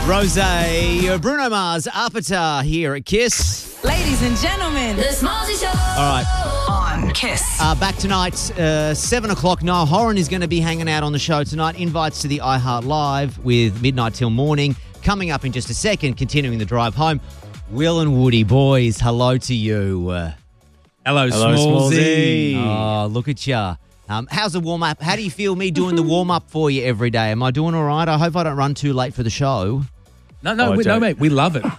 Rosé, Bruno Mars, Apata here at Kiss. Ladies and gentlemen, The Smallzy Show. All right, on Kiss. back tonight, 7 o'clock. Niall Horan is going to be hanging out on the show tonight. Invites to the iHeart Live with Midnight Till Morning. Coming up in just a second, continuing the drive home. Will and Woody, boys, hello to you. Hello, Smallzy. Oh, look at ya. How's the warm-up? How do you feel me doing the warm-up for you every day? Am I doing all right? I hope I don't run too late for the show. No, mate. We love it. Is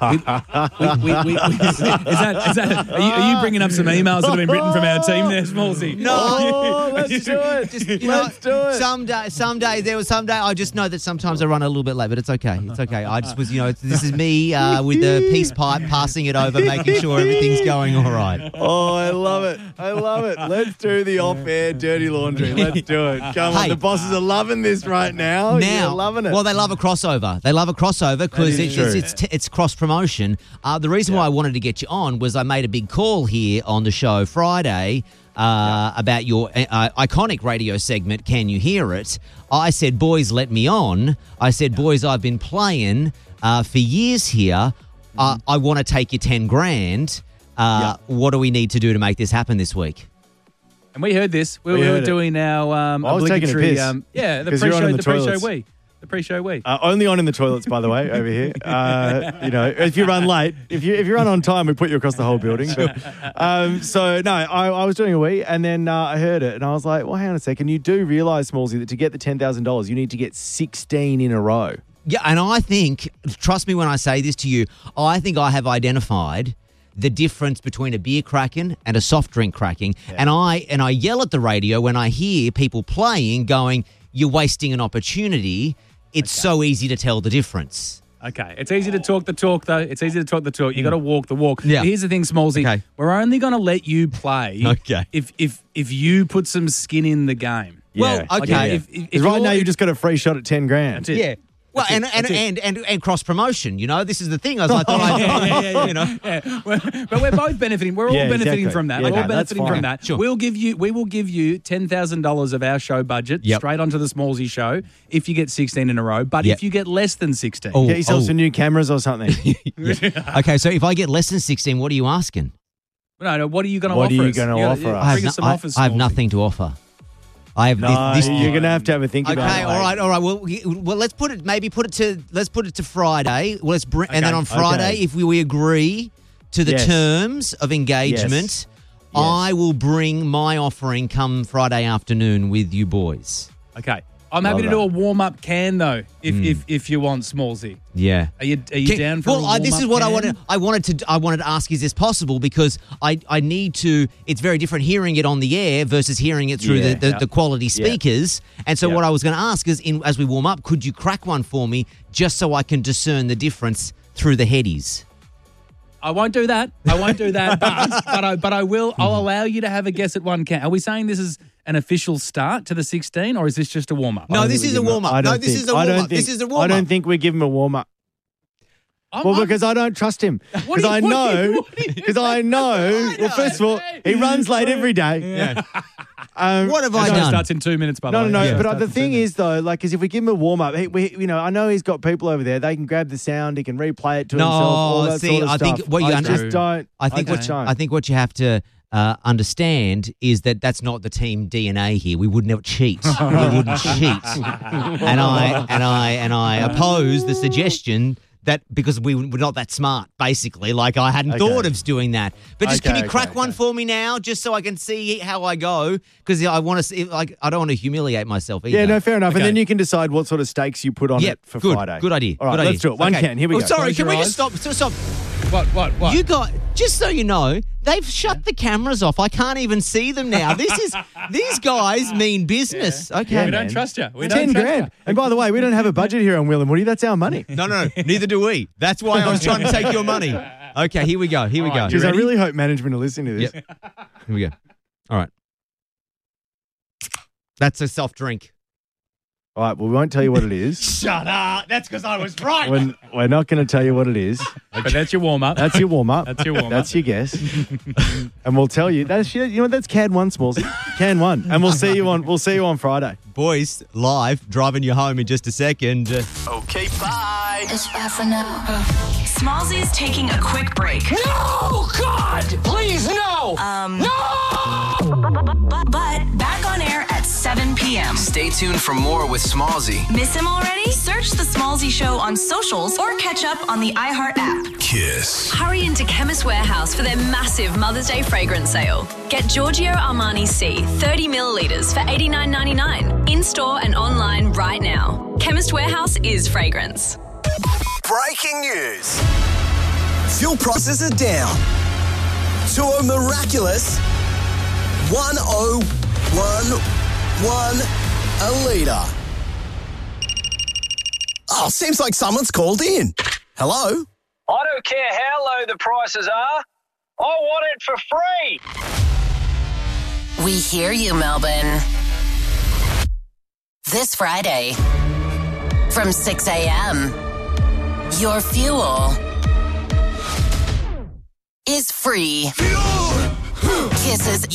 that? Are you bringing up some emails that have been written from our team there, Smallzy? No, let's do it. Let's do it. Someday. I just know that sometimes I run a little bit late, but it's okay. It's okay. I just was, this is me with the peace pipe, passing it over, making sure everything's going all right. Oh, I love it. Let's do the off-air dirty laundry. Let's do it. Come on, the bosses are loving this right now. You're loving it. Well, they love a crossover. Because it's cross-promotion. The reason why I wanted to get you on was I made a big call here on the show Friday about your iconic radio segment, Can You Hear It? I said, boys, let me on. I said, boys, I've been playing for years here. I want to take you 10 grand. What do we need to do to make this happen this week? And we heard this. We were doing our obligatory... The pre-show we. Only on in the toilets, by the way, over here. If you run late, if you run on time, we put you across the whole building. But, I was doing a wee, and then I heard it, and I was like, well, hang on a second. You do realise, Smallzy, that to get the $10,000, you need to get 16 in a row. Yeah, and I think, trust me when I say this to you, I think I have identified the difference between a beer cracking and a soft drink cracking. Yeah. And I yell at the radio when I hear people playing going, you're wasting an opportunity. It's so easy to tell the difference. Okay. It's easy to talk the talk, though. It's easy to talk the talk. You got to walk the walk. Yeah. But here's the thing, Smallzy. Okay. We're only going to let you play if you put some skin in the game. Well, okay. If right now you've just got a free shot at 10 grand. That's it. Yeah. Well, and cross promotion, this is the thing. I thought But we're both benefiting. We're all benefiting from that. Yeah, we're all benefiting from that. Sure. We will give you $10,000 of our show budget straight onto the Smallzy show if you get 16 in a row. But if you get less than 16, get yourself some new cameras or something. Okay, so if I get less than 16, what are you asking? No. What are you going to offer us? What are you going to offer us? Bring us some offers. I have nothing to offer. I have you're going to have a think about it. Okay, all right. Well, let's put it to Friday. And then on Friday, if we agree to the terms of engagement, I will bring my offering come Friday afternoon with you boys. Okay. I'm happy to do a warm-up can, though, if you want, Smallzy. Yeah. Are you down for a warm-up this is what can? I wanted to ask, is this possible? Because I need to, it's very different hearing it on the air versus hearing it through the quality speakers. And so what I was going to ask is, as we warm up, could you crack one for me just so I can discern the difference through the headies? I won't do that. But I will. I'll allow you to have a guess at one can. Are we saying this is an official start to the 16, or is this just a warm-up? No, this is a warm-up. This is a warm-up. I don't think we give him a warm-up. Because I don't trust him. Because I know. Well, first of all, he runs late every day. Yeah. What have I done? Starts in 2 minutes, by the way. No. Yeah. But the thing is, though, because if we give him a warm-up, I know he's got people over there. They can grab the sound. He can replay it to himself. All that sort of I stuff. think what you don't. I think what you have to understand is that that's not the team DNA here. We would never cheat. We wouldn't cheat. And I oppose the suggestion that because we were not that smart, basically. I hadn't thought of doing that. But just can you crack one for me now, just so I can see how I go? Because I want to see, I don't want to humiliate myself either. Yeah, no, fair enough. Okay. And then you can decide what sort of stakes you put on it for Friday. Good idea. All right, let's do it. One can. Here we go. Sorry, can we just stop? What? You got, just so you know, they've shut the cameras off. I can't even see them now. These guys mean business. Yeah. Okay. We don't trust you. 10 grand. And by the way, we don't have a budget here on Will and Woody. That's our money. No. Neither do we. That's why I was trying to take your money. Okay, here we go. Because I really hope management are listening to this. Yep. Here we go. All right. That's a soft drink. All right, well, we won't tell you what it is. Shut up. That's because I was right. We're not going to tell you what it is. But that's your warm-up. That's your warm-up. That's your warm-up. That's your guess. And we'll tell you. That's can 1, Smallsy. Can 1. And we'll see you on Friday. Boys, live, driving you home in just a second. Okay, bye. It's bye for now. Smallsy's taking a quick break. No, God, please, no. But back on air at 7 p.m. Stay tuned for more with Smallsy. Miss him already? Search The Smallsy Show on socials or catch up on the iHeart app. Kiss. Hurry into Chemist Warehouse for their massive Mother's Day fragrance sale. Get Giorgio Armani C 30 millilitres for $89.99 in-store and online right now. Chemist Warehouse is fragrance. Breaking news. Fuel prices are down to a miraculous 101.1 a litre. Oh, seems like someone's called in. Hello? I don't care how low the prices are. I want it for free. We hear you, Melbourne. This Friday, from 6 a.m., your fuel is free. Kiss's